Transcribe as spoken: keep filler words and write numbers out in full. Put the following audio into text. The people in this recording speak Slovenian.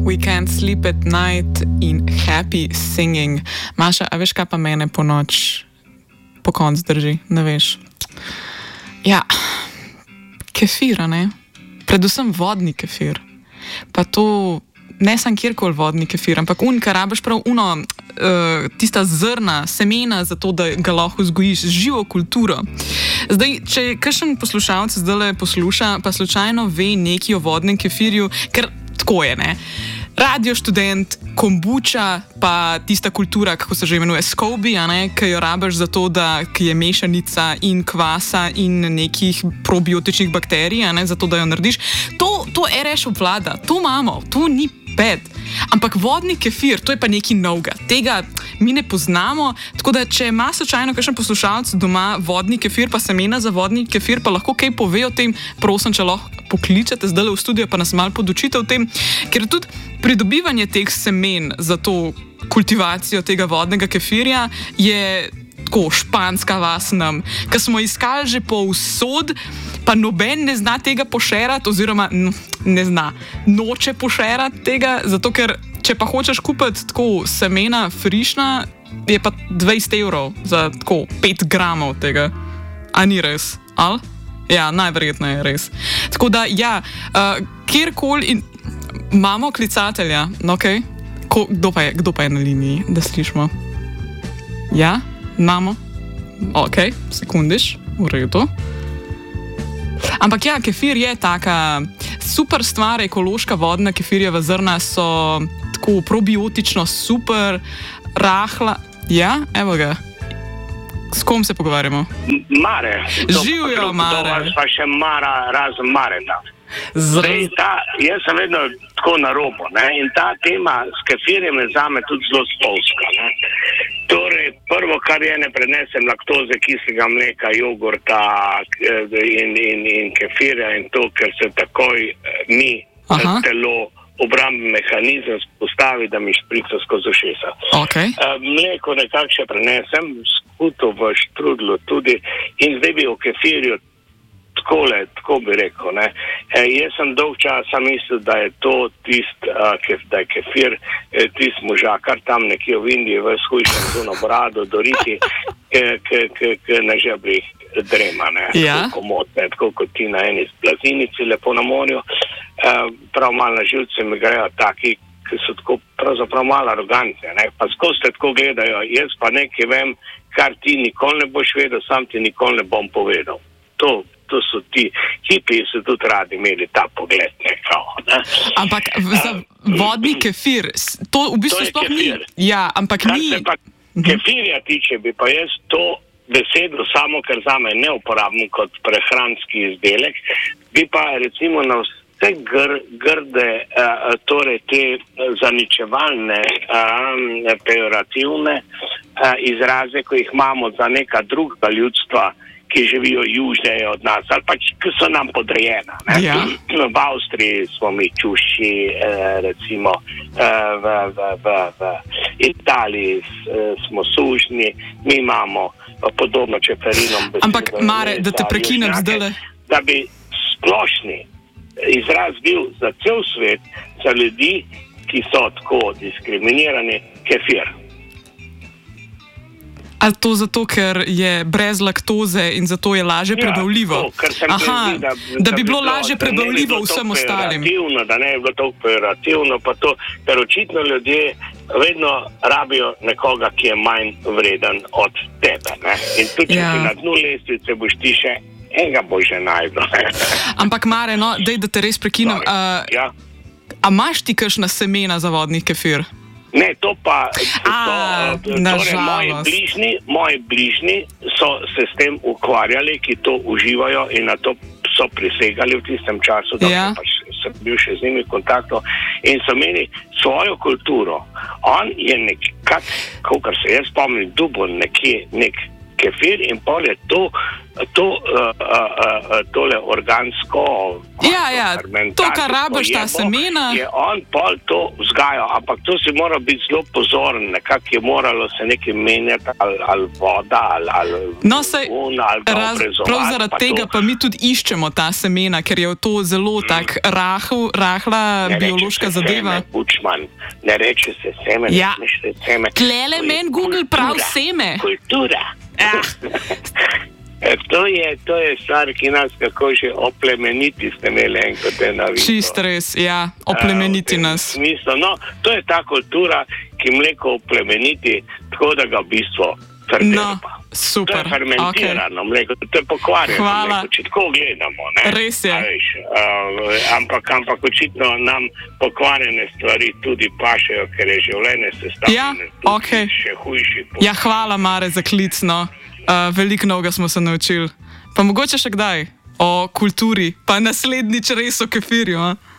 We Can't Sleep at Night in Happy Singing. Maša, a veš, kaj pa mene po noč po konc drži? Ne veš. Ja, kefir, ne? Predvsem vodni kefir. Pa to ne sam kjerkoli vodni kefir, ampak un, kar rabiš prav uno, uh, tista zrna, semena za to, da ga lahko vzgojiš, živo kulturo. Zdaj, če kakšen poslušalec zdajle posluša, pa slučajno ve nekaj o vodnem kefirju, ker tako je, ne? Radio študent, kombuča, pa tista kultura, kako se že imenuje, SCOBY, a ne, ki jo rabiš za to, da ki je mešanica in kvasa in nekih probiotičnih bakterij, a ne, za to, da jo narediš. To, to R Š obvlada, to imamo, to ni bed. Ampak vodni kefir, to je pa nekaj novega. Tega mi ne poznamo, tako da če ima slučajno kakšen poslušalec doma vodni kefir, pa semena za vodni kefir, pa lahko kaj pove o tem, prosim, če lahko pokličete zdaj v studio, pa nas malo podučite o tem, ker tudi pridobivanje teh semen za to kultivacijo tega vodnega kefirja je tako španska vas nam, ker smo iskali že povsod, pa noben ne zna tega pošerati, oziroma ne zna, noče pošerati tega, zato ker če pa hočeš kupiti tako semena frišna, je pa dvajset evrov za tako pet gramov tega. A ni res? Ali? Ja, najverjetneje je res. Tako da, ja, uh, kjerkoli in imamo klicatelja, okej? Okay. Ko, kdo, pa je, kdo pa je na liniji, da slišimo? Ja, imamo? Okej, okay. Sekundiš, v redu. Ampak ja, kefir je taka super stvar, ekološka vodna kefirjeva zrna so tako probiotično super, rahla. Ja, evo ga. S kom se pogovarjamo? Mare. Živijo, Mare. To vas pa še Mara, razen Marena. Zdaj, ta, jaz sem vedno tako na robu, ne? In ta tema s kefirjem je zame tudi zelo spolska. Ne? Torej, prvo, kar je, ne prenesem laktoze, kislega mleka, jogurta in, in, in kefirja in to, ker se takoj mi Aha. telo obrambni mehanizem postavi, da mi šprica skozi ušesa. Okay. Mleko nekako še prenesem, skuto v štrudlu tudi in zdaj bi o kefirju takole, tako bi rekel. Ne. E, jaz sem dolg časa mislil, da je to tist, a, kef, da je kefir e, tist možakar tam nekje v Indiji, v shujšem zuno brado, doriti, ki na žebrih drema, ne, ja. komot, ne, tako kot ti na eni blazinici, lepo na morju. E, prav malo na živce mi grejo taki, ki so tako pravzaprav malo arogantne, ne, pa skozi te tako gledajo, jaz pa nekaj vem, kar ti nikoli ne boš vedel, sam ti nikoli ne bom povedal. To, to so ti hipi, so tudi radi imeli ta pogled, ne, kao, ne. Ampak za vodni kefir, to v bistvu sploh ni. Ja, ampak kar ni. Se pa kefirja tiče, bi pa jaz to besedo samo, ker zame ne uporabim kot prehranski izdelek, bi pa recimo na vse gr, grde, uh, torej te zaničevalne, uh, pejorativne uh, izraze, ko jih imamo za neka druga ljudstva, ki živijo južneje od nas, ali pač, ki so nam podrejena. Ne? Ja. V Avstriji smo mi čuši, eh, recimo eh, v, v, v, v Italiji eh, smo sužni, mi imamo podobno čeferinom. Ampak, Mare, da te prekinem zdajle. Da bi splošni izraz bil za cel svet, za ljudi, ki so tako diskriminirani, kefir. A to zato, ker je brez laktoze in zato je lažje ja, prebavljivo? To, Aha, zdi, da, da, da bi bilo bi lažje prebavljivo vsem ostalim. Da ne bi bilo to operativno, pa to, ker očitno ljudje vedno rabijo nekoga, ki je manj vreden od tebe. Ne? In tudi, če ja. si na dnu lestvice, boš ti še enega boš že najdel. Ampak, Mare, no, dej, da te res prekinem. A, ja. a imaš ti kakšna semena za vodni kefir? Ne, to pa A, to, torej, moji bližnji, moji bližnji so se s tem ukvarjali, ki to uživajo in na to so prisegali v tistem času, da ja. pač sem bil še z njimi v kontaktu in so imeli svojo kulturo. On je nekak, kakor se jaz spomnim, dubo nekje nek kefir in pol je to, to uh, uh, uh, tole organsko, ja, ja, to, kar rabiš, ta semena. Je on pol to vzgajal, ampak to si mora biti zelo pozoren, nekako je moralo se nekaj menjati, ali, ali voda, ali, ali no, sej, un, ali raz, prav zaradi pa tega to... pa mi tudi iščemo ta semena, ker je to zelo hmm. tak rahel, rahla ne biološka zadeva. Seme, Bučman, ne reče se seme, ja. ne se seme. Tlele men Google prav seme. Kultura. Ja. To je, to je stvar, ki nas kako že oplemeniti ste imeli enkrat ena vidio. Čist res, ja, oplemeniti uh, nas. Smislo. No, to je ta kultura, ki mleko oplemeniti, tako da ga v bistvu fermentira. No, super. To je fermentirano okay. mleko, to je pokvarjeno Hvala. mleko, če tako gledamo. Ne? Res je. Veš, uh, ampak, ampak očitno nam pokvarjene stvari tudi pašejo, ker je življenje sestavljeno. Ja, okay. Še hujši. Ja, hvala Mare za klic, no. Uh, veliko novega smo se naučili. Pa mogoče še kdaj o kulturi, pa naslednjič res o kefirju. A?